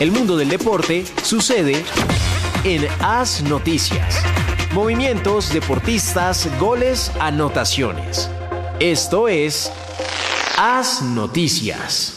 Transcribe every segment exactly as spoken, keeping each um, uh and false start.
El mundo del deporte sucede en Haz Noticias. Movimientos, deportistas, goles, anotaciones. Esto es Haz Noticias.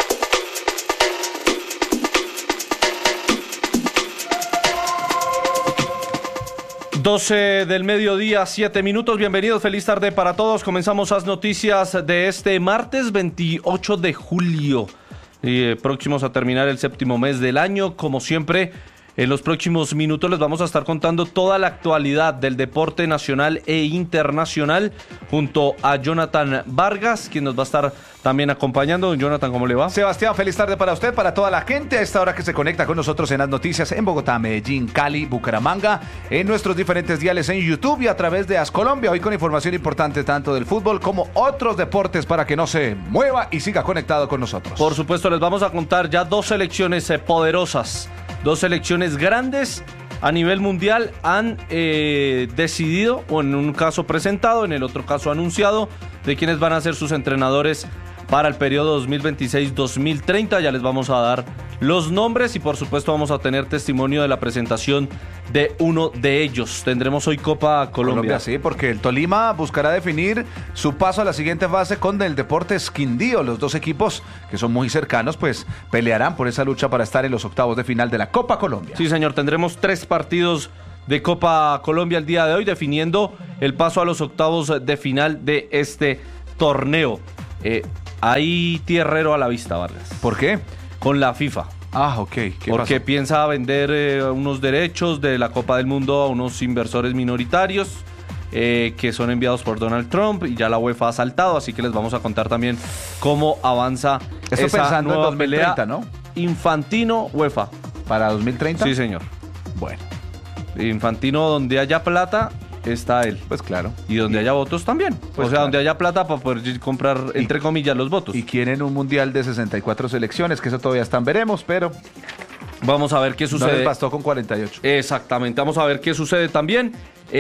doce del mediodía, siete minutos. Bienvenidos, feliz tarde para todos. Comenzamos Haz Noticias de este martes veintiocho de julio. Y, eh, próximos a terminar el séptimo mes del año. Como siempre, en los próximos minutos les vamos a estar contando toda la actualidad del deporte nacional e internacional junto a Jonathan Vargas, quien nos va a estar también acompañando. Jonathan, ¿cómo le va? Sebastián, feliz tarde para usted, para toda la gente a esta hora que se conecta con nosotros en las noticias en Bogotá, Medellín, Cali, Bucaramanga, en nuestros diferentes diales en YouTube y a través de Haz Colombia. Hoy con información importante tanto del fútbol como otros deportes para que no se mueva y siga conectado con nosotros. Por supuesto, les vamos a contar ya dos selecciones eh, poderosas. Dos selecciones grandes a nivel mundial han eh, decidido, o en un caso presentado, en el otro caso anunciado, de quiénes van a ser sus entrenadores para el periodo dos mil veintiséis dos mil treinta. Ya les vamos a dar los nombres y por supuesto vamos a tener testimonio de la presentación de uno de ellos. Tendremos hoy Copa Colombia. Colombia, sí, porque el Tolima buscará definir su paso a la siguiente fase con el Deportes Quindío. Los dos equipos, que son muy cercanos, pues pelearán por esa lucha para estar en los octavos de final de la Copa Colombia. Sí, señor, tendremos tres partidos de Copa Colombia el día de hoy, definiendo el paso a los octavos de final de este torneo. Eh, hay tierrero a la vista, Vargas. ¿Por qué? Con la FIFA. Ah, ok. ¿Qué Porque pasó? piensa vender eh, unos derechos de la Copa del Mundo a unos inversores minoritarios eh, que son enviados por Donald Trump y ya la UEFA ha saltado, así que les vamos a contar también cómo avanza Esto esa pensando nueva en dos mil treinta, pelea. ¿no? Infantino UEFA. ¿Para dos mil treinta? Sí, señor. Bueno, Infantino, donde haya plata, está él. pues claro. Y donde haya votos también. Pues o sea, claro. donde haya plata para poder comprar, entre Y- comillas, los votos. Y quieren un mundial de sesenta y cuatro selecciones, que eso todavía están, veremos, pero Vamos a ver qué no sucede. les bastó con cuarenta y ocho. Exactamente, vamos a ver qué sucede también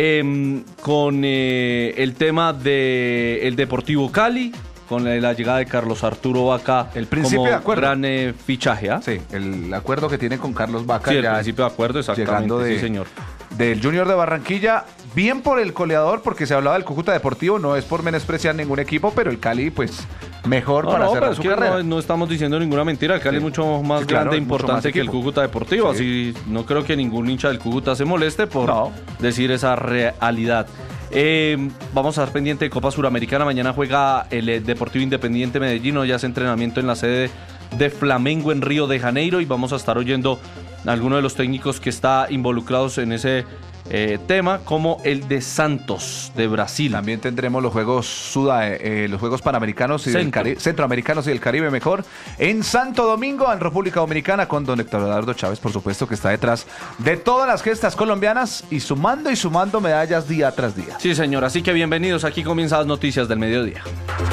eh, con eh, el tema del Deportivo Cali, con la, la llegada de Carlos Arturo Vaca El principio como de acuerdo. gran eh, fichaje. ¿ah? Sí, el acuerdo que tiene con Carlos Vaca Sí, el ya principio de acuerdo, exactamente, llegando de, sí, señor. del Junior de Barranquilla, bien por el goleador, porque se hablaba del Cúcuta Deportivo, no es por menospreciar ningún equipo, pero el Cali, pues, mejor No, para no, cerrar pero es su que carrera. no, no estamos diciendo ninguna mentira. El Cali Sí. es mucho más Sí, claro, grande e es mucho importante más que el equipo. Cúcuta Deportivo. Sí. Así no creo que ningún hincha del Cúcuta se moleste por No. decir esa realidad. Eh, vamos a estar pendiente de Copa Suramericana. Mañana juega el eh, Deportivo Independiente Medellín. Hoy hace entrenamiento en la sede de Flamengo en Río de Janeiro y vamos a estar oyendo a algunos de los técnicos que está involucrados en ese eh, tema, como el de Santos de Brasil. También tendremos los Juegos Suda, eh, los Juegos Panamericanos y del Centro. Cari- Centroamericanos y del Caribe mejor en Santo Domingo, en República Dominicana, con don Héctor Eduardo Chávez, por supuesto, que está detrás de todas las gestas colombianas y sumando y sumando medallas día tras día. Sí, señor. Así que bienvenidos. Aquí comienzan las noticias del mediodía.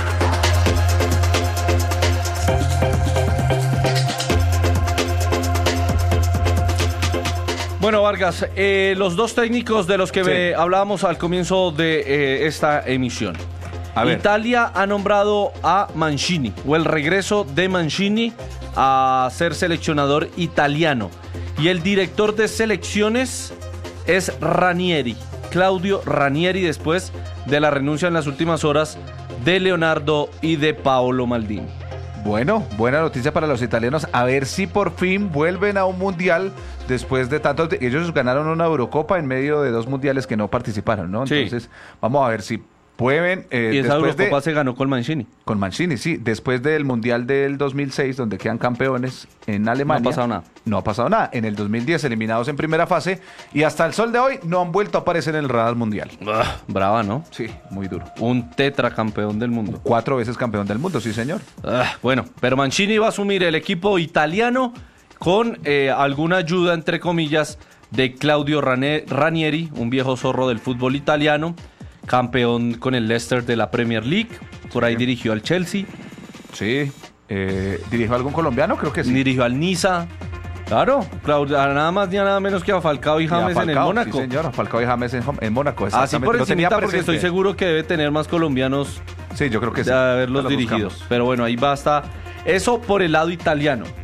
Bueno, Vargas, eh, los dos técnicos de los que Sí. me hablábamos al comienzo de eh, esta emisión. A ver. Italia ha nombrado a Mancini, o el regreso de Mancini a ser seleccionador italiano. Y el director de selecciones es Ranieri, Claudio Ranieri, después de la renuncia en las últimas horas de Leonardo y de Paolo Maldini. Bueno, buena noticia para los italianos. A ver si por fin vuelven a un mundial después de tanto. Ellos ganaron una Eurocopa en medio de dos mundiales que no participaron, ¿no? Sí. Entonces, vamos a ver si pueden. Eh, y esa después Eurocopa de, se ganó con Mancini. con Mancini, sí. Después del mundial del dos mil seis, donde quedan campeones en Alemania. No ha pasado nada. No ha pasado nada. En el dos mil diez, eliminados en primera fase. Y hasta el sol de hoy no han vuelto a aparecer en el radar mundial. Ah, brava, ¿no? Sí, muy duro. Un tetracampeón del mundo. Cuatro veces campeón del mundo, sí, señor. Ah, bueno, pero Mancini va a asumir el equipo italiano con eh, alguna ayuda, entre comillas, de Claudio Rane- Ranieri, un viejo zorro del fútbol italiano, campeón con el Leicester de la Premier League, por ahí dirigió al Chelsea, Sí. Eh, ¿Dirigió a algún colombiano? Creo que sí. dirigió al Niza. Claro, Claudio, a nada más ni a nada menos que a Falcao y Y a James en el Falcao, Mónaco. Sí, señor, a Falcao y James en, en Mónaco. Así exactamente. por Lo tenía encimita, porque presente. estoy seguro que debe tener más colombianos Sí, yo creo que sí. de haberlos Ya lo dirigido. buscamos. Pero bueno, ahí basta. Eso por el lado italiano.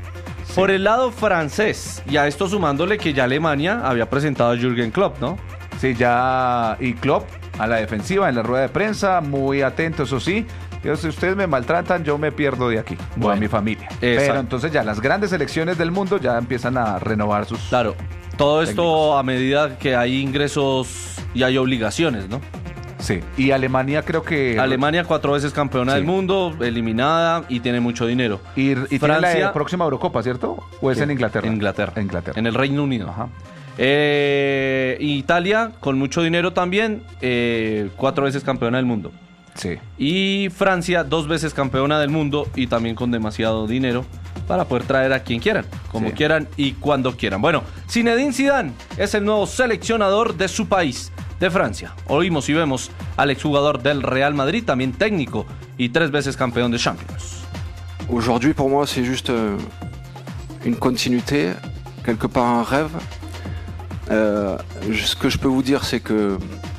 Sí. Por el lado francés, y a esto sumándole que ya Alemania había presentado a Jürgen Klopp, ¿no? Sí, ya, y Klopp a la defensiva en la rueda de prensa, muy atento, eso sí. Yo, si ustedes me maltratan, yo me pierdo de aquí, bueno, o a mi familia. Exacto. Pero entonces ya las grandes selecciones del mundo ya empiezan a renovar sus... Claro, todo esto técnicos. A medida que hay ingresos y hay obligaciones, ¿no? Sí, y Alemania creo que... Alemania cuatro veces campeona sí. del mundo, eliminada y tiene mucho dinero. Y, y Francia, tiene la próxima Eurocopa, ¿cierto? ¿O es sí. en Inglaterra? En Inglaterra. En Inglaterra. En el Reino Unido. Ajá. Eh, Italia, con mucho dinero también, eh, cuatro veces campeona del mundo. Sí. Y Francia, dos veces campeona del mundo y también con demasiado dinero para poder traer a quien quieran, como sí. quieran y cuando quieran. Bueno, Zinedine Zidane es el nuevo seleccionador de su país, de Francia. Oímos y vemos al exjugador del Real Madrid, también técnico y tres veces campeón de Champions. Aujourd'hui, pour moi, c'est juste une continuité, quelque part un rêve. Euh, ce que je peux vous dire, c'est que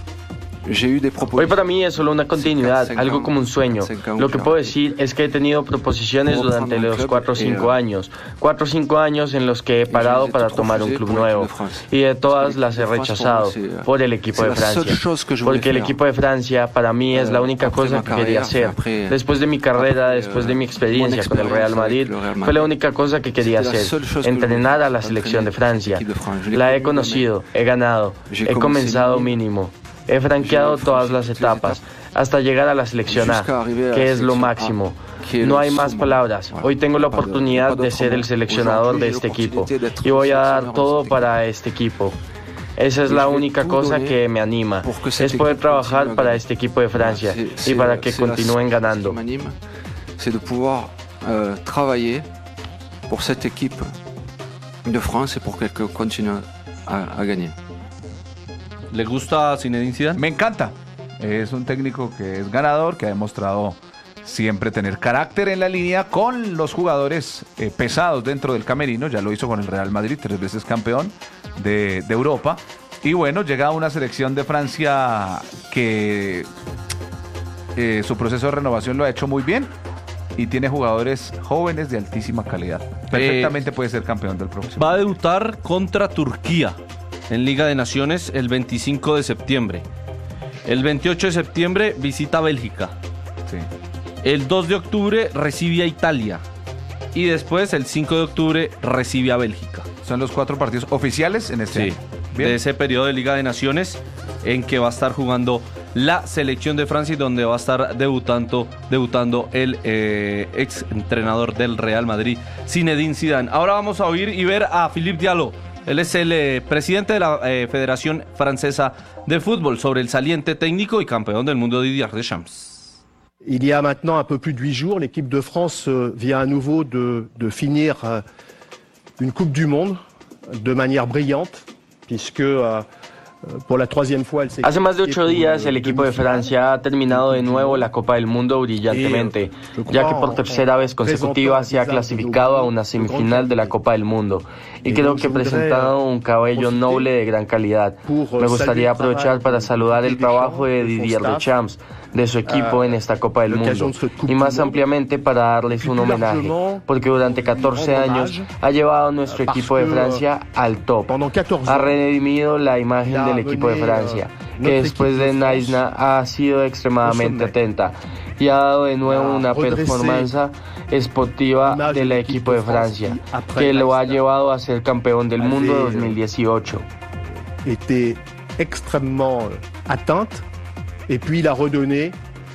hoy para mí es solo una continuidad, algo como un sueño. Lo que puedo decir es que he tenido proposiciones durante los cuatro o cinco años. Cuatro o cinco años en los que he parado para tomar un club nuevo. Y de todas las he rechazado por el equipo de Francia. Porque el equipo de Francia para mí es la única cosa que quería hacer. Después de mi carrera, después de mi experiencia con el Real Madrid, fue la única cosa que quería hacer. Entrenar a la selección de Francia. La he conocido, he ganado, he comenzado mínimo. He franqueado todas las etapas hasta llegar a la selección A, que es lo máximo. No hay más palabras. Hoy tengo la oportunidad de ser el seleccionador de este equipo y voy a dar todo para este equipo. Esa es la única cosa que me anima, es poder trabajar para este equipo de Francia y para que continúen ganando. C'est de pouvoir euh, travailler pour cette équipe de France et pour qu'elle continue à, à gagner. ¿Le gusta Zinedine Zidane? Me encanta. Es un técnico que es ganador, que ha demostrado siempre tener carácter en la línea con los jugadores eh, pesados dentro del camerino. Ya lo hizo con el Real Madrid, tres veces campeón de, de Europa. Y bueno, llega a una selección de Francia que eh, su proceso de renovación lo ha hecho muy bien y tiene jugadores jóvenes de altísima calidad. Perfectamente eh, puede ser campeón del próximo. Va a debutar contra Turquía en Liga de Naciones el veinticinco de septiembre. El veintiocho de septiembre visita Bélgica. Sí. El dos de octubre recibe a Italia. Y después, el cinco de octubre, recibe a Bélgica. Son los cuatro partidos oficiales en este sí, año. Bien. De ese periodo de Liga de Naciones en que va a estar jugando la selección de Francia y donde va a estar debutando, debutando el eh, ex entrenador del Real Madrid, Zinedine Zidane. Ahora vamos a oír y ver a Philippe Diallo. Él es el eh, presidente de la eh, Federación Francesa de Fútbol, sobre el saliente técnico y campeón del mundo Didier Deschamps. Il y a maintenant un peu plus de huit jours, l'équipe de France euh, vient à nouveau de, de finir euh, une Coupe du Monde de manière brillante, puisque euh, Hace más de ocho días el equipo de Francia ha terminado de nuevo la Copa del Mundo brillantemente, ya que por tercera vez consecutiva se ha clasificado a una semifinal de la Copa del Mundo y creo que presentaron un cabello noble de gran calidad. Me gustaría aprovechar para saludar el trabajo de Didier Deschamps, de su equipo en esta Copa del Mundo, y más ampliamente para darles un homenaje, porque durante catorce años ha llevado a nuestro equipo de Francia al top, ha redimido la imagen del equipo de Francia, que después de Naïsna ha sido extremadamente atenta y ha dado de nuevo una performance esportiva del equipo de Francia, que lo ha llevado a ser campeón del mundo dos mil dieciocho. Était extrêmement atteinte, et puis il a redonné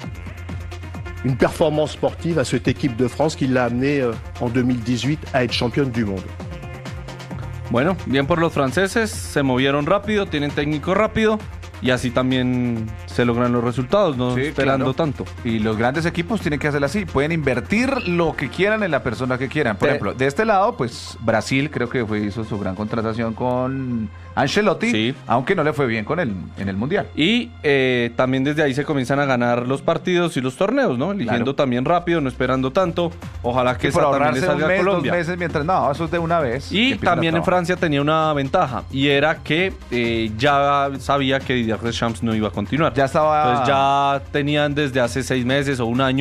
une performance sportive à cette équipe de France qui l'a amené en deux mille dix-huit à être championne du monde. Bueno, bien por los franceses, se movieron rápido, tienen técnico rápido y así también se logran los resultados, no sí, esperando claro. tanto. Y los grandes equipos tienen que hacerlo así, pueden invertir lo que quieran en la persona que quieran. Por de, ejemplo, de este lado, pues Brasil creo que fue, hizo su gran contratación con Ancelotti, sí. aunque no le fue bien con él en el Mundial. Y eh, también desde ahí se comienzan a ganar los partidos y los torneos, ¿no? Eligiendo claro. también rápido, no esperando tanto. Ojalá que esa también le salga a Colombia. Dos meses mientras, no, eso es de una vez. Y también en Francia tenía una ventaja, y era que eh, ya sabía que Didier Deschamps no iba a continuar. Ya estaba... Entonces ya tenían desde hace seis meses o un año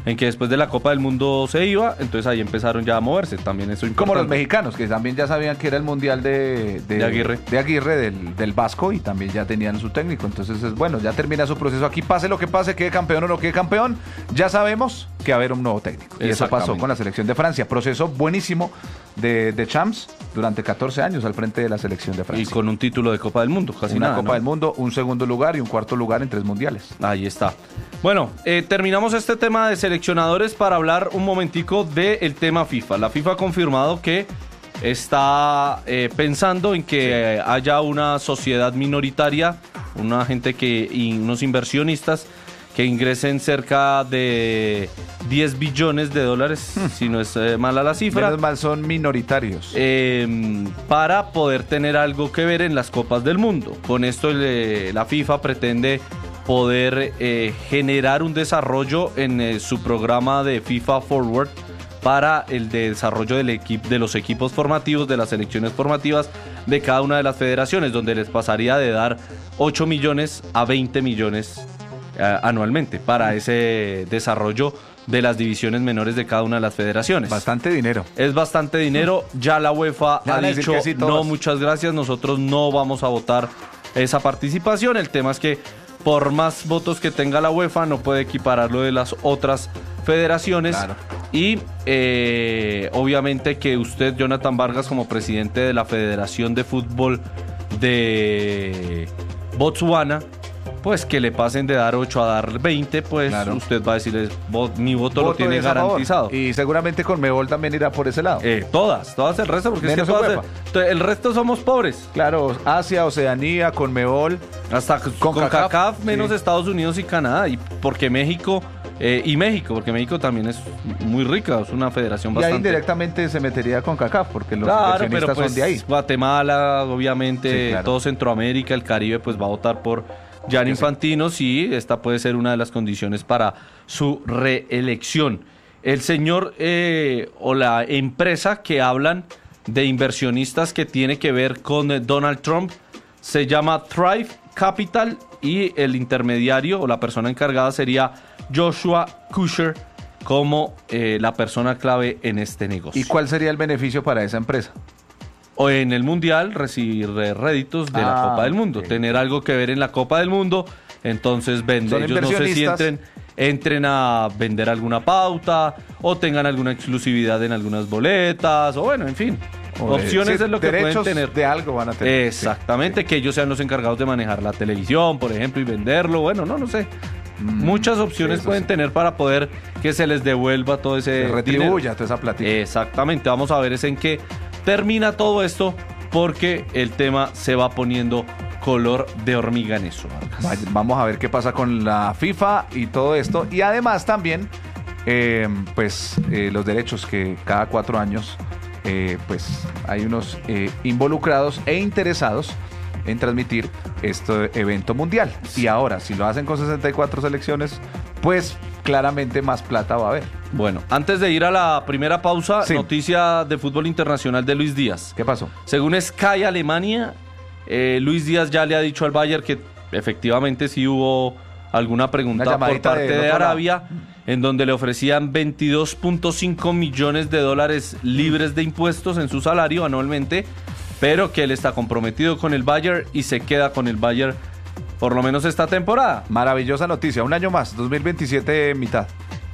en que después de la Copa del Mundo se iba, entonces ahí empezaron ya a moverse, también eso importante. Como los mexicanos, que también ya sabían que era el Mundial de, de, de Aguirre, de Aguirre del, del Vasco, y también ya tenían su técnico, entonces es bueno, ya termina su proceso aquí, pase lo que pase, quede campeón o no quede campeón, ya sabemos que va a haber un nuevo técnico, y eso pasó con la selección de Francia, proceso buenísimo de, de Champs durante catorce años al frente de la selección de Francia. Y con un título de Copa del Mundo, casi Una nada, Copa ¿no? del Mundo, un segundo lugar y un cuarto lugar en tres mundiales. Ahí está. Bueno, eh, terminamos este tema de seleccionadores para hablar un momentico del tema FIFA. La FIFA ha confirmado que está eh, pensando en que eh, haya una sociedad minoritaria, una gente que, y unos inversionistas que ingresen cerca de diez billones de dólares, hmm. si no es eh, mala la cifra. Menos mal son minoritarios. Eh, para poder tener algo que ver en las Copas del Mundo. Con esto eh, la FIFA pretende poder eh, generar un desarrollo en eh, su programa de FIFA Forward para el desarrollo del equipo, de los equipos formativos, de las selecciones formativas de cada una de las federaciones, donde les pasaría de dar ocho millones a veinte millones eh, anualmente para ese desarrollo de las divisiones menores de cada una de las federaciones. Bastante dinero. Es bastante dinero. Ya la UEFA ya ha dicho sí, no, muchas gracias, nosotros no vamos a votar esa participación. El tema es que por más votos que tenga la UEFA no puede equipararlo de las otras federaciones. Claro. Y eh, obviamente que usted, Jonathan Vargas, como presidente de la Federación de Fútbol de Botswana, pues que le pasen de dar ocho a dar veinte, pues claro. Usted va a decirles, mi voto, voto lo tiene garantizado. Y seguramente Conmebol también irá por ese lado. Eh, todas, todas el resto, porque es que todas el, el resto somos pobres. Claro, Asia, Oceanía, Conmebol. Hasta con CONCACAF, menos sí. Estados Unidos y Canadá. Y porque México... Eh, y México, porque México también es muy rica, es una federación bastante... Y ahí indirectamente se metería con CONCACAF, porque los claro, inversionistas pero pues, son de ahí. Guatemala, obviamente, sí, claro. Todo Centroamérica, el Caribe, pues va a votar por Gianni Infantino, sí, esta puede ser una de las condiciones para su reelección. El señor eh, o la empresa que hablan de inversionistas que tiene que ver con eh, Donald Trump se llama Thrive Capital y el intermediario o la persona encargada sería Joshua Kusher como eh, la persona clave en este negocio. ¿Y cuál sería el beneficio para esa empresa? O en el Mundial recibir réditos de ah, la Copa del Mundo, okay. Tener algo que ver en la Copa del Mundo, entonces vender, ellos no sé si entren, entren a vender alguna pauta o tengan alguna exclusividad en algunas boletas, o bueno, en fin. O opciones sí, es lo que pueden tener. De algo van a tener. Exactamente, sí, sí. Que ellos sean los encargados de manejar la televisión, por ejemplo, y venderlo, bueno, no, no sé. Mm, Muchas opciones pueden sí. tener para poder que se les devuelva todo ese se retribuya dinero. Toda esa platita. Exactamente, vamos a ver es en qué termina todo esto, porque el tema se va poniendo color de hormiga en eso. Vamos a ver qué pasa con la FIFA y todo esto. Y además también, eh, pues, eh, los derechos que cada cuatro años, eh, pues, hay unos eh, involucrados e interesados en transmitir este evento mundial. Y ahora, si lo hacen con sesenta y cuatro selecciones, pues claramente más plata va a haber. Bueno, antes de ir a la primera pausa, sí. Noticia de fútbol internacional de Luis Díaz. ¿Qué pasó? Según Sky Alemania, eh, Luis Díaz ya le ha dicho al Bayern que efectivamente sí hubo alguna pregunta por parte de, de Arabia, lado. En donde le ofrecían veintidós punto cinco millones de dólares libres de impuestos en su salario anualmente, pero que él está comprometido con el Bayern y se queda con el Bayern por lo menos esta temporada. Maravillosa noticia, un año más, dos mil veintisiete mitad.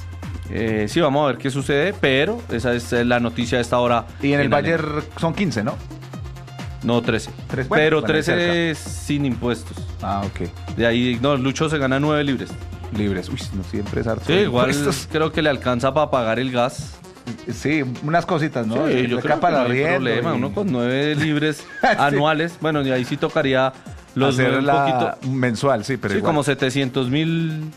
Eh, sí, vamos a ver qué sucede, pero esa es la noticia de esta hora. Y en el en Bayern Alemania. Son quince, ¿no? No, trece. Tres, bueno, pero bueno, trece es sin impuestos. Ah, ok. De ahí, no, Lucho se gana nueve libres. Libres, uy, no siempre es harto. Sí, igual impuestos. Creo que le alcanza para pagar el gas. Sí, unas cositas, ¿no? Sí, yo creo que no hay problema, y... uno con nueve libres sí. anuales, bueno, y ahí sí tocaría los hacer la poquito... mensual, sí, pero sí, igual. Como setecientos mil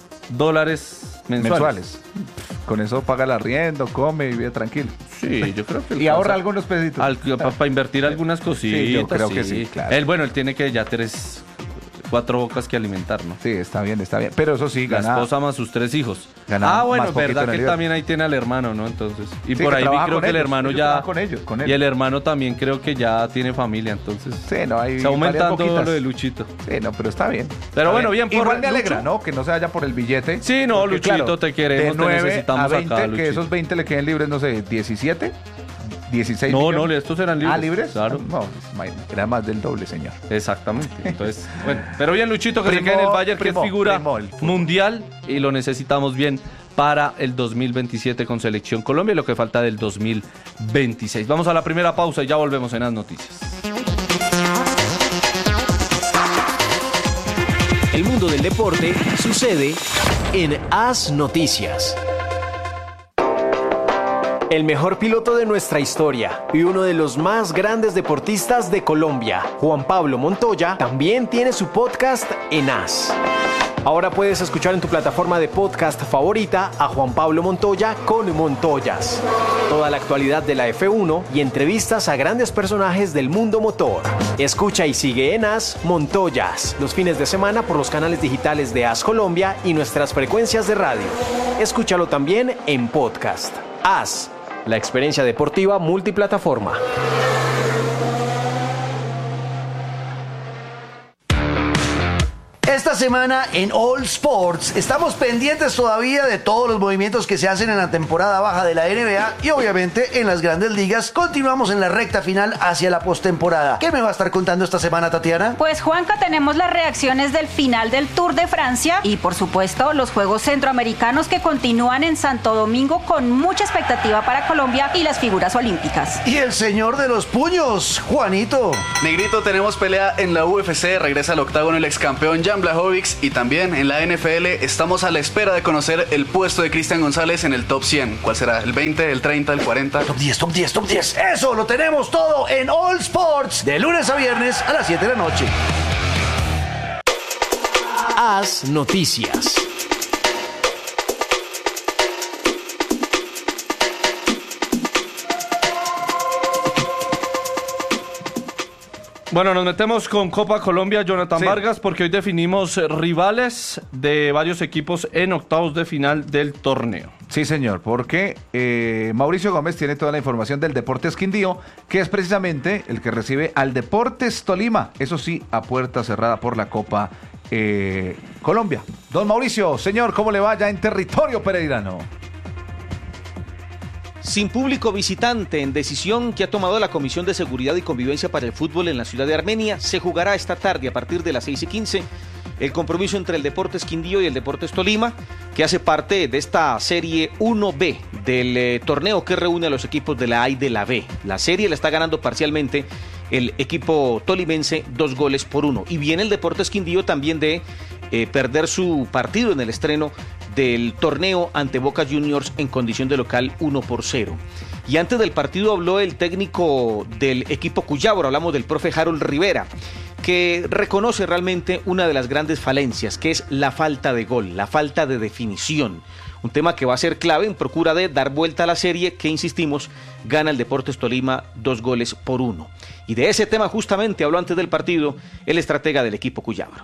dólares mensuales. mensuales. Con eso paga el arriendo, come y vive tranquilo. Sí, yo creo que... Y ahora algunos pesitos. Para pa invertir algunas cositas. Sí, yo creo sí. que sí, claro. Él, bueno, él tiene que ya tres... cuatro bocas que alimentar, ¿no? Sí, está bien, está bien. Pero eso sí, La gana. esposa más sus tres hijos. Gana Ah, bueno, más es poquito verdad en el que Liverpool. también ahí tiene al hermano, ¿no? Entonces. Y Sí, por que ahí vi, trabaja creo con que el ellos, hermano ellos ya. trabajan con ellos, con él. Y el hermano también creo que ya tiene familia, entonces. Sí, no, hay Está aumentando varias boquitas. lo de Luchito. Sí, no, pero está bien. Pero Está bueno, bien por Igual me alegra, Lucho. ¿no? Que no se vaya por el billete. Sí, no, Porque, Luchito, claro, te queremos, de te nueve necesitamos a veinte, acá, que Luchito. esos veinte le queden libres, no sé, diecisiete, dieciséis No, millones. no, estos eran libres. ¿Ah, libres? Claro. No, era más del doble, señor. Exactamente. Entonces, bueno, pero bien Luchito que Primo, se quede en el Bayern, primo, que es figura primo, el fútbol. mundial y lo necesitamos bien para el dos mil veintisiete con Selección Colombia y lo que falta del dos mil veintiséis. Vamos a la primera pausa y ya volvemos en las noticias. El mundo del deporte sucede en As Noticias. El mejor piloto de nuestra historia y uno de los más grandes deportistas de Colombia, Juan Pablo Montoya, también tiene su podcast en As. Ahora puedes escuchar en tu plataforma de podcast favorita a Juan Pablo Montoya con Montoyas. Toda la actualidad de la F uno y entrevistas a grandes personajes del mundo motor. Escucha y sigue en As Montoyas los fines de semana por los canales digitales de As Colombia y nuestras frecuencias de radio. Escúchalo también en podcast. As, la experiencia deportiva multiplataforma. Esta semana en All Sports estamos pendientes todavía de todos los movimientos que se hacen en la temporada baja de la N B A y obviamente en las grandes ligas. Continuamos en la recta final hacia la postemporada. ¿Qué me va a estar contando esta semana, Tatiana? Pues Juanca, tenemos las reacciones del final del Tour de Francia y por supuesto los Juegos Centroamericanos que continúan en Santo Domingo con mucha expectativa para Colombia y las figuras olímpicas. Y el señor de los puños, Juanito. Negrito, tenemos pelea en la U F C, regresa al octágono el ex campeón Jan Blachowicz y también en la N F L estamos a la espera de conocer el puesto de Cristian González en el top cien. ¿Cuál será? ¿El veinte, el treinta, el cuarenta? Top diez, top diez, top diez. Eso lo tenemos todo en All Sports de lunes a viernes a las siete de la noche. As Noticias. Bueno, nos metemos con Copa Colombia, Jonathan Sí. Vargas, porque hoy definimos rivales de varios equipos en octavos de final del torneo. Sí, señor, porque eh, Mauricio Gómez tiene toda la información del Deportes Quindío, que es precisamente el que recibe al Deportes Tolima, eso sí, a puerta cerrada por la Copa eh, Colombia. Don Mauricio, señor, ¿cómo le va ya en territorio pereirano? Sin público visitante, en decisión que ha tomado la Comisión de Seguridad y Convivencia para el Fútbol en la ciudad de Armenia, se jugará esta tarde a partir de las seis y quince el compromiso entre el Deportes Quindío y el Deportes Tolima, que hace parte de esta Serie uno B del eh, torneo que reúne a los equipos de la A y de la B. La serie la está ganando parcialmente el equipo tolimense dos goles por uno. Y viene el Deportes Quindío también de eh, perder su partido en el estreno del torneo ante Boca Juniors en condición de local uno por cero. Y antes del partido habló el técnico del equipo Cuyabro, hablamos del profe Harold Rivera, que reconoce realmente una de las grandes falencias, que es la falta de gol, la falta de definición. Un tema que va a ser clave en procura de dar vuelta a la serie que, insistimos, gana el Deportes Tolima dos goles por uno. Y de ese tema justamente habló antes del partido el estratega del equipo Cuyabro.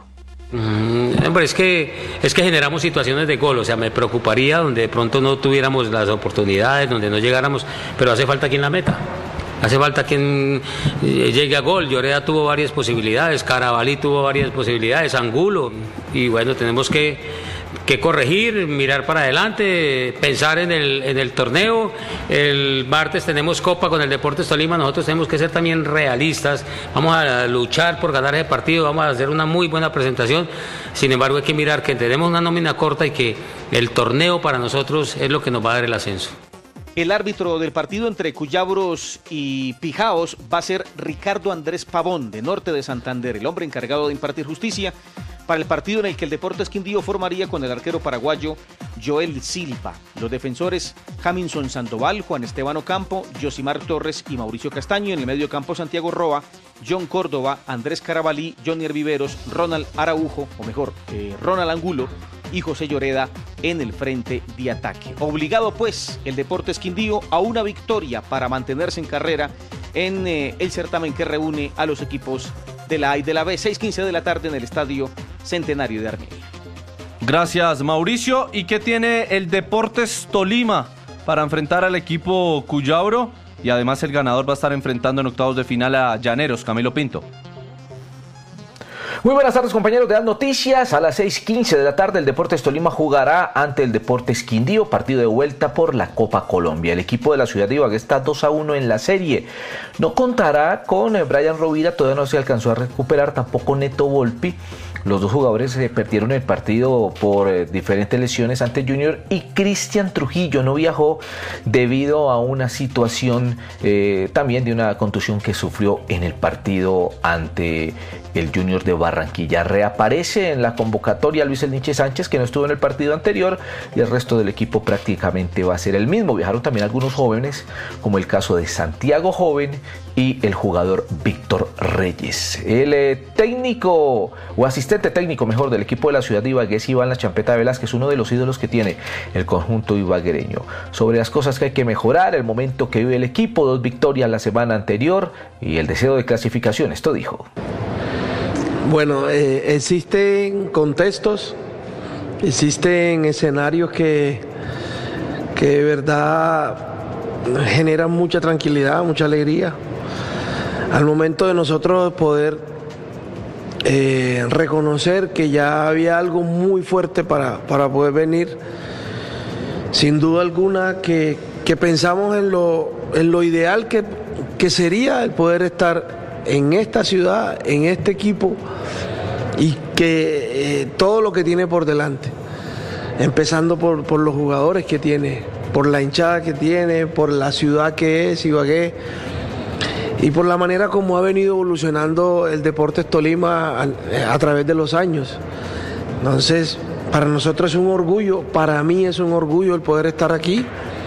Mm, hombre, es que, es que generamos situaciones de gol, o sea, me preocuparía donde de pronto no tuviéramos las oportunidades, donde no llegáramos, pero hace falta quien la meta. Hace falta quien eh, llegue a gol. Lloreda tuvo varias posibilidades, Carabalí tuvo varias posibilidades, Angulo, y bueno, tenemos que, que corregir, mirar para adelante, pensar en el, en el torneo. El martes tenemos Copa con el Deportes Tolima, nosotros tenemos que ser también realistas, vamos a luchar por ganar ese partido, vamos a hacer una muy buena presentación. Sin embargo, hay que mirar que tenemos una nómina corta y que el torneo para nosotros es lo que nos va a dar el ascenso. El árbitro del partido entre Cuyabros y Pijaos va a ser Ricardo Andrés Pavón, de Norte de Santander, el hombre encargado de impartir justicia para el partido en el que el Deportes Quindío formaría con el arquero paraguayo Joel Silva. Los defensores Jaminson Sandoval, Juan Esteban Ocampo, Josimar Torres y Mauricio Castaño. En el medio campo Santiago Roa, John Córdoba, Andrés Carabalí, Johnny Viveros, Ronald Araujo, o mejor, eh, Ronald Angulo y José Lloreda en el frente de ataque. Obligado pues el Deportes Quindío a una victoria para mantenerse en carrera en eh, el certamen que reúne a los equipos de la A y de la B, seis quince de la tarde en el Estadio Centenario de Armenia. Gracias, Mauricio. ¿Y qué tiene el Deportes Tolima para enfrentar al equipo Cuyabro? Y además el ganador va a estar enfrentando en octavos de final a Llaneros, Camilo Pinto. Muy buenas tardes, compañeros de Haz Noticias. A las seis quince de la tarde el Deportes Tolima jugará ante el Deportes Quindío, partido de vuelta por la Copa Colombia. El equipo de la ciudad de Ibagué está dos a uno en la serie. No contará con Brian Rovira, todavía no se alcanzó a recuperar, tampoco Neto Volpi. Los dos jugadores eh, perdieron el partido por eh, diferentes lesiones ante Junior, y Cristian Trujillo no viajó debido a una situación eh, también de una contusión que sufrió en el partido ante el Junior de Barranquilla. Reaparece en la convocatoria Luis El Niche Sánchez, que no estuvo en el partido anterior, y el resto del equipo prácticamente va a ser el mismo. Viajaron también algunos jóvenes, como el caso de Santiago Joven y el jugador Víctor Reyes. El eh, técnico o asistente técnico mejor del equipo de la ciudad de Ibagué es Iván La Champeta Velázquez, uno de los ídolos que tiene el conjunto ibaguereño. Sobre las cosas que hay que mejorar, el momento que vive el equipo, dos victorias la semana anterior y el deseo de clasificación. Esto dijo. Bueno, eh, existen contextos, existen escenarios que, que de verdad generan mucha tranquilidad, mucha alegría. Al momento de nosotros poder eh, reconocer que ya había algo muy fuerte para, para poder venir, sin duda alguna que, que pensamos en lo, en lo ideal que, que sería el poder estar en esta ciudad, en este equipo, y que eh, todo lo que tiene por delante, empezando por, por los jugadores que tiene, por la hinchada que tiene, por la ciudad que es Ibagué, y por la manera como ha venido evolucionando el Deportes Tolima a, a través de los años. Entonces, para nosotros es un orgullo, para mí es un orgullo el poder estar aquí.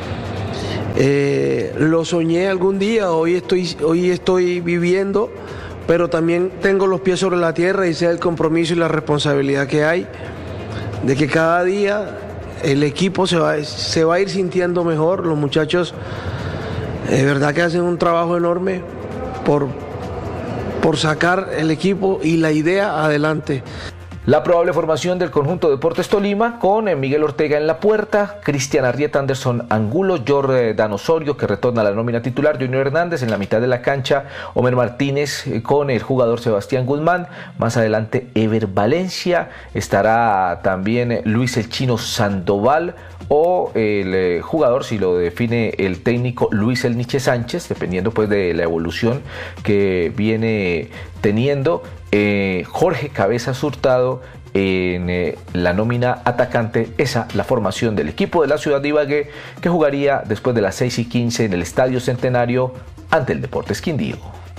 Eh, lo soñé algún día, hoy estoy, hoy estoy viviendo, pero también tengo los pies sobre la tierra y sé el compromiso y la responsabilidad que hay de que cada día el equipo se va, se va a ir sintiendo mejor. Los muchachos de verdad que hacen un trabajo enorme por, por sacar el equipo y la idea adelante. La probable formación del conjunto Deportes Tolima con Miguel Ortega en la puerta, Cristian Arrieta, Anderson Angulo, Jordan Osorio, que retorna a la nómina titular, Junior Hernández en la mitad de la cancha, Homer Martínez con el jugador Sebastián Guzmán, más adelante Ever Valencia, estará también Luis El Chino Sandoval o el jugador, si lo define el técnico, Luis El Niche Sánchez, dependiendo pues de la evolución que viene teniendo. Eh, Jorge Cabezas Hurtado en eh, la nómina atacante. Esa la formación del equipo de la ciudad de Ibagué, que jugaría después de las seis y quince en el Estadio Centenario ante el Deportes Quindío.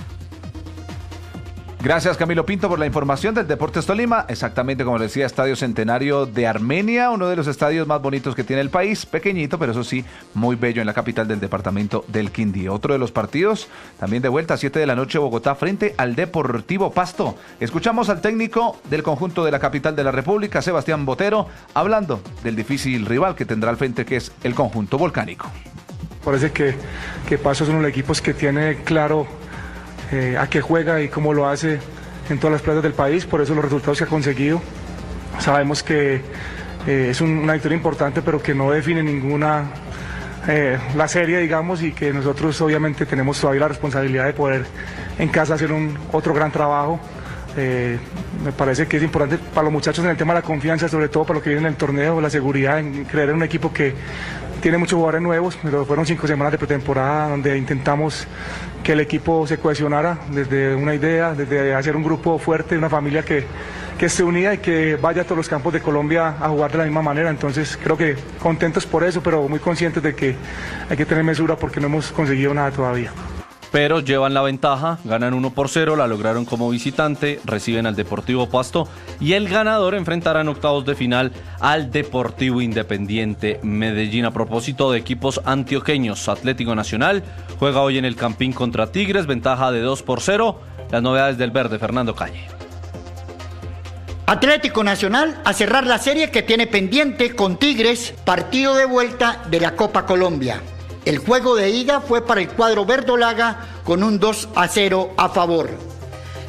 Gracias, Camilo Pinto, por la información del Deportes Tolima. Exactamente como les decía, Estadio Centenario de Armenia, uno de los estadios más bonitos que tiene el país, pequeñito, pero eso sí, muy bello en la capital del departamento del Quindío. Otro de los partidos, también de vuelta, siete de la noche, Bogotá frente al Deportivo Pasto. Escuchamos al técnico del conjunto de la capital de la República, Sebastián Botero, hablando del difícil rival que tendrá al frente, que es el conjunto volcánico. Parece que, que Pasto es uno de los equipos que tiene claro Eh, a qué juega y cómo lo hace en todas las plazas del país, por eso los resultados que ha conseguido. Sabemos que eh, es un, una victoria importante, pero que no define ninguna eh, la serie, digamos, y que nosotros obviamente tenemos todavía la responsabilidad de poder en casa hacer un otro gran trabajo. Eh, me parece que es importante para los muchachos en el tema de la confianza, sobre todo para lo que viene en el torneo, la seguridad, en creer en un equipo que tiene muchos jugadores nuevos, pero fueron cinco semanas de pretemporada donde intentamos que el equipo se cohesionara desde una idea, desde hacer un grupo fuerte, una familia que, que esté unida y que vaya a todos los campos de Colombia a jugar de la misma manera. Entonces creo que contentos por eso, pero muy conscientes de que hay que tener mesura porque no hemos conseguido nada todavía. Pero llevan la ventaja, ganan uno por cero, la lograron como visitante, reciben al Deportivo Pasto y el ganador enfrentará en octavos de final al Deportivo Independiente Medellín. A propósito de equipos antioqueños, Atlético Nacional juega hoy en el Campín contra Tigres, ventaja de dos por cero. Las novedades del verde, Fernando Calle. Atlético Nacional a cerrar la serie que tiene pendiente con Tigres, partido de vuelta de la Copa Colombia. El juego de ida fue para el cuadro verdolaga con un dos a cero a favor.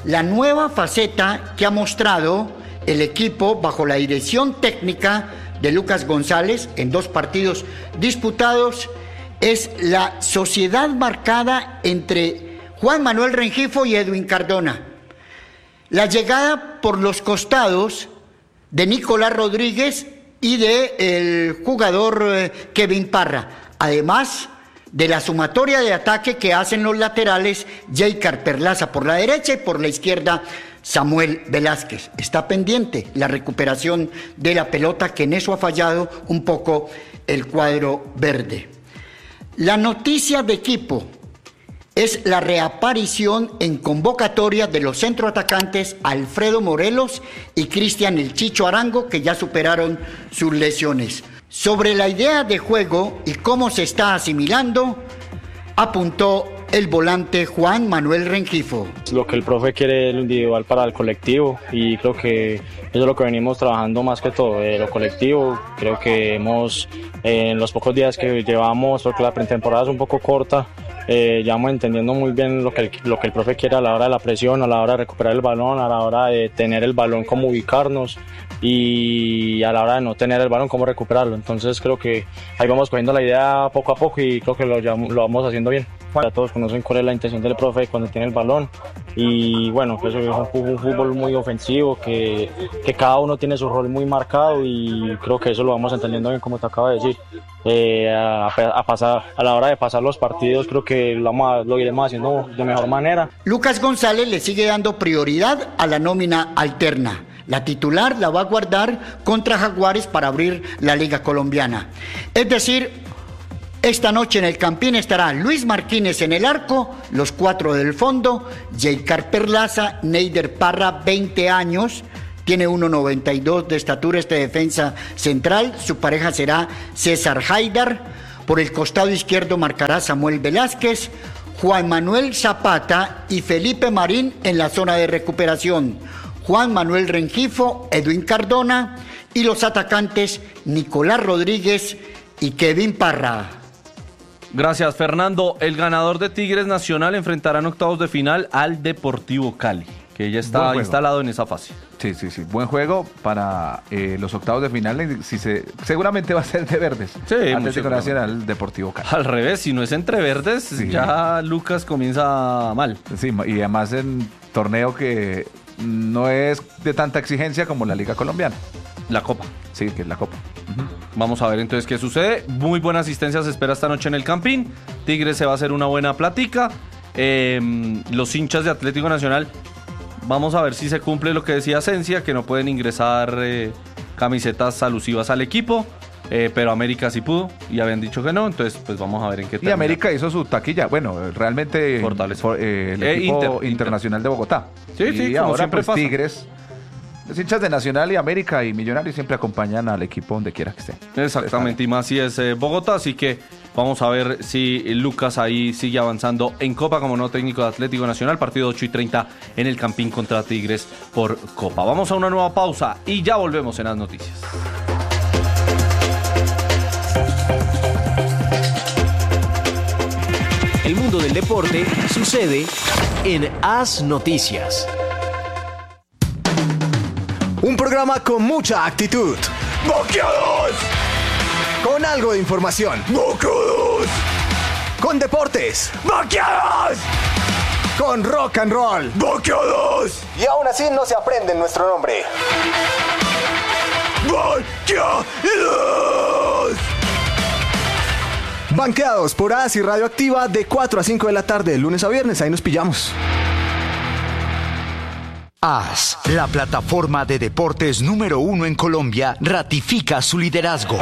la nueva faceta que ha mostrado el equipo bajo la dirección técnica de Lucas González en dos partidos disputados es la sociedad marcada entre Juan Manuel Rengifo y Edwin Cardona. La llegada por los costados de Nicolás Rodríguez y de el jugador eh, Kevin Parra, además de la sumatoria de ataque que hacen los laterales Jeicar Perlaza por la derecha y por la izquierda Samuel Velázquez. Está pendiente la recuperación de la pelota, que en eso ha fallado un poco el cuadro verde. La noticia de equipo es la reaparición en convocatoria de los centroatacantes Alfredo Morelos y Cristian El Chicho Arango, que ya superaron sus lesiones. Sobre la idea de juego y cómo se está asimilando, apuntó el volante Juan Manuel Rengifo. Lo que el profe quiere es lo individual para el colectivo, y creo que eso es lo que venimos trabajando más que todo, eh, lo colectivo. Creo que hemos, eh, en los pocos días que llevamos, porque la pretemporada es un poco corta, eh, ya vamos entendiendo muy bien lo que, el, lo que el profe quiere a la hora de la presión, a la hora de recuperar el balón, a la hora de tener el balón, cómo ubicarnos, y a la hora de no tener el balón, cómo recuperarlo. Entonces creo que ahí vamos cogiendo la idea poco a poco y creo que lo, lo vamos haciendo bien. Ya todos conocen cuál es la intención del profe cuando tiene el balón, y bueno, pues es un, un fútbol muy ofensivo, que, que cada uno tiene su rol muy marcado, y creo que eso lo vamos entendiendo bien, como te acabo de decir. Eh, a, a, pasar, a la hora de pasar los partidos creo que lo, vamos, lo iremos haciendo de mejor manera. Lucas González le sigue dando prioridad a la nómina alterna. La titular la va a guardar contra Jaguares para abrir la Liga Colombiana. Es decir, esta noche en el Campín estará Luis Martínez en el arco, los cuatro del fondo, Jeicar Perlaza, Neider Parra, veinte años, tiene uno noventa y dos de estatura este defensa central, su pareja será César Haidar, por el costado izquierdo marcará Samuel Velázquez, Juan Manuel Zapata y Felipe Marín en la zona de recuperación, Juan Manuel Rengifo, Edwin Cardona y los atacantes Nicolás Rodríguez y Kevin Parra. Gracias, Fernando. El ganador de Tigres Nacional enfrentará en octavos de final al Deportivo Cali, que ya está instalado en esa fase. Sí, sí, sí. Buen juego para eh, los octavos de final. Si se, seguramente va a ser de verdes. Sí, Atlético Nacional, Deportivo Cali. Al revés, si no es entre verdes, sí, ya Lucas comienza mal. Sí, y además en torneo que no es de tanta exigencia como la Liga Colombiana. La Copa. Sí, que es la Copa. Uh-huh. Vamos a ver entonces qué sucede. Muy buena asistencia se espera esta noche en el Campín. Tigres se va a hacer una buena plática. Eh, los hinchas de Atlético Nacional, vamos a ver si se cumple lo que decía Asencia, que no pueden ingresar eh, camisetas alusivas al equipo. Eh, pero América sí pudo y habían dicho que no, entonces pues vamos a ver en qué termina. Y América hizo su taquilla, bueno, realmente por, eh, el eh, equipo Inter, internacional Inter. de Bogotá. Sí, y sí, ahora siempre pues pasa. Tigres, los hinchas de Nacional y América y Millonarios siempre acompañan al equipo donde quiera que esté. Exactamente, y más si es eh, Bogotá, así que vamos a ver si Lucas ahí sigue avanzando en Copa como nuevo técnico de Atlético Nacional, partido ocho y treinta en el Campín contra Tigres por Copa. Vamos a una nueva pausa y ya volvemos en las noticias. El mundo del deporte sucede en As Noticias. Un programa con mucha actitud. ¡Boqueados! Con algo de información. ¡Boqueados! Con deportes. ¡Boqueados! Con rock and roll. ¡Boqueados! Y aún así no se aprende nuestro nombre. ¡Boqueados! Banqueados por As y Radioactiva de cuatro a cinco de la tarde, de lunes a viernes. Ahí nos pillamos. As, la plataforma de deportes número uno en Colombia, ratifica su liderazgo.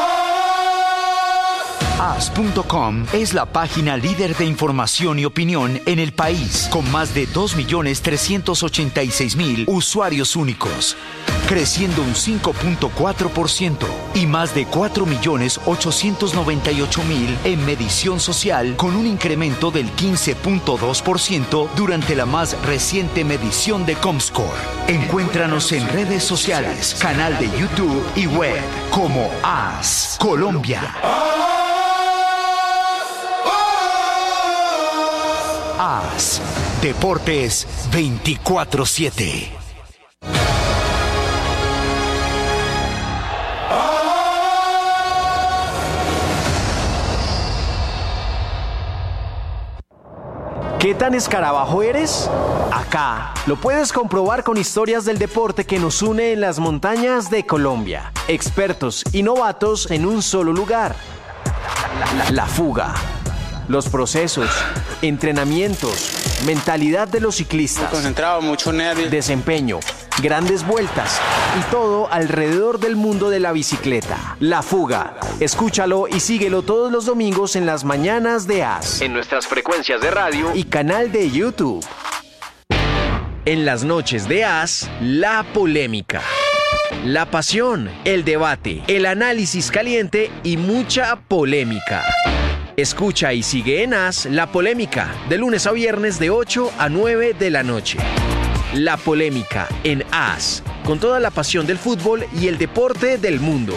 As punto com es la página líder de información y opinión en el país, con más de dos millones trescientos ochenta y seis mil usuarios únicos, creciendo un cinco punto cuatro por ciento, y más de cuatro millones ochocientos noventa y ocho mil en medición social, con un incremento del quince punto dos por ciento durante la más reciente medición de Comscore. Encuéntranos en redes sociales, canal de YouTube y web como As Colombia. AS, Deportes veinticuatro siete. ¿Qué tan escarabajo eres? Acá lo puedes comprobar con historias del deporte que nos une en las montañas de Colombia. Expertos y novatos en un solo lugar. La, la, la fuga. Los procesos, entrenamientos, mentalidad de los ciclistas. Muy concentrado, mucho nervio. Desempeño, grandes vueltas y todo alrededor del mundo de la bicicleta. La Fuga. Escúchalo y síguelo todos los domingos en las mañanas de A S, en nuestras frecuencias de radio y canal de YouTube. En las noches de A S, la polémica. La pasión, el debate, el análisis caliente y mucha polémica. Escucha y sigue en A S La Polémica, de lunes a viernes de ocho a nueve de la noche. La Polémica en A S, con toda la pasión del fútbol y el deporte del mundo.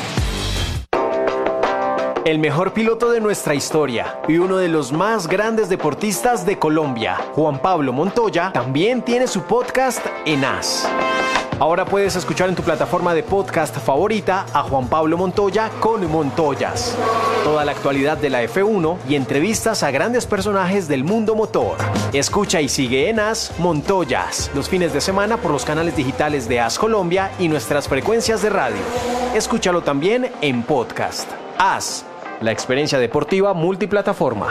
El mejor piloto de nuestra historia y uno de los más grandes deportistas de Colombia, Juan Pablo Montoya, también tiene su podcast en A S. Ahora puedes escuchar en tu plataforma de podcast favorita a Juan Pablo Montoya con Montoyas. Toda la actualidad de la F uno y entrevistas a grandes personajes del mundo motor. Escucha y sigue en A S Montoyas los fines de semana por los canales digitales de A S Colombia y nuestras frecuencias de radio. Escúchalo también en podcast. A S, la experiencia deportiva multiplataforma.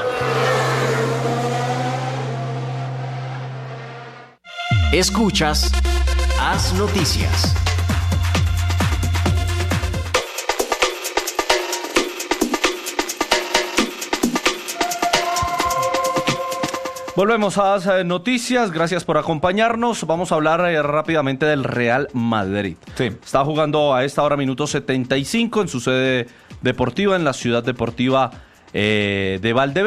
Escuchas A S Noticias. Volvemos a A S Noticias, gracias por acompañarnos. Vamos a hablar eh, rápidamente del Real Madrid. Sí. Está jugando a esta hora minuto setenta y cinco en su sede deportiva, en la ciudad deportiva eh, de Valdebenito.